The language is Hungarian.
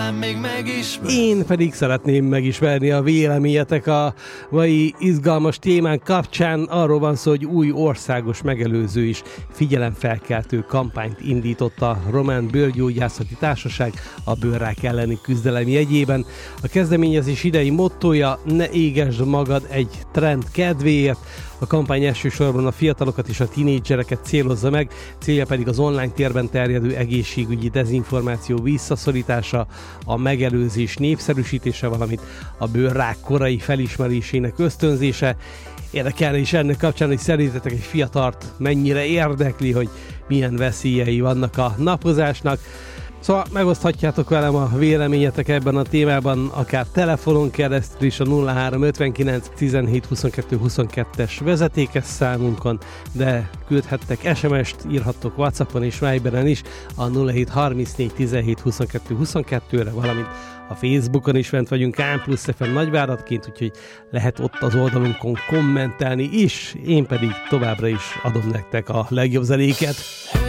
talán még megismer. Én pedig szeretném megismerni a véleményetek a mai izgalmas témán kapcsán. Arról van szó, hogy új országos megelőző is figyelemfelkeltő kampányt indított a Román Bőrgyógyászati Társaság a bőrrák elleni küzdelem jegyében. A kezdeményezés idei mottója: ne égesd magad egy trend kedvéért. A kampány elsősorban a fiatalokat és a tinédzsereket célozza meg, célja pedig az online térben terjedő egészségügyi dezinformáció visszaszorítása, a megelőzés népszerűsítése, valamint a bőrrák korai felismerésének ösztönzése. Érdekelne is ennek kapcsán, hogy szerintetek egy fiatalt mennyire érdekli, hogy milyen veszélyei vannak a napozásnak. Szóval megoszthatjátok velem a véleményetek ebben a témában, akár telefonon keresztül is a 0359 17 22 22-es vezetékes számunkon, de küldhettek SMS-t, írhattok WhatsAppon és Viberen is a 0734 17 22 22-re, valamint a Facebookon is fent vagyunk K+FM Nagyváradként, úgyhogy lehet ott az oldalunkon kommentelni is, én pedig továbbra is adom nektek a legjobb zenéket.